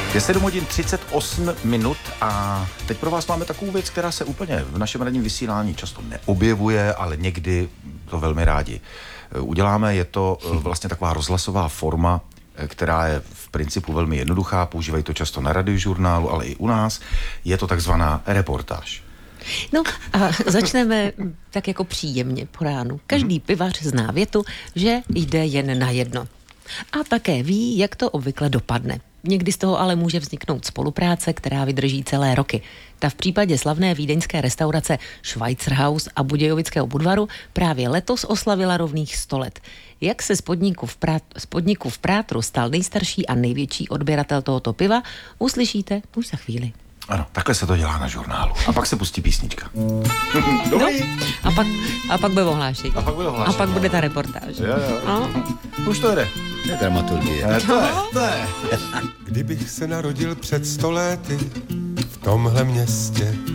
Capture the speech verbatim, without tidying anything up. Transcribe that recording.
Je sedm hodin třicet osm minut a teď pro vás máme takovou věc, která se úplně v našem ranním vysílání často neobjevuje, ale někdy to velmi rádi uděláme. Je to vlastně taková rozhlasová forma, která je v principu velmi jednoduchá, používají to často na radiožurnálu, ale i u nás. Je to takzvaná reportáž. No a začneme tak jako příjemně po ránu. Každý pivař zná větu, že jde jen na jedno. A také ví, jak to obvykle dopadne. Někdy z toho ale může vzniknout spolupráce, která vydrží celé roky. Ta v případě slavné vídeňské restaurace Schweizerhaus a Budějovického Budvaru právě letos oslavila rovných sto let. Jak se z podniku v, Prát, z podniku v Prátru stal nejstarší a největší odběratel tohoto piva, uslyšíte už za chvíli. Ano, takhle se to dělá na žurnálu. A pak se pustí písnička. Dobrý. No, a pak, a pak bude ohlášení. A pak bude ohlášení. A pak bude ta reportáž. Jo, jo. No. Už to jde. To je dramaturgie. Ne, to je, to je. Kdybych se narodil před sto lety v tomhle městě,